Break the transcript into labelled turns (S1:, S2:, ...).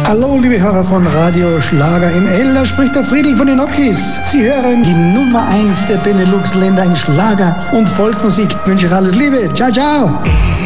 S1: Hallo, liebe Hörer von Radio Schlager in L, da spricht der Friedl von den Ockis. Sie hören die Nummer 1 der Benelux-Länder in Schlager und Volksmusik. Ich wünsche euch alles Liebe. Ciao, ciao.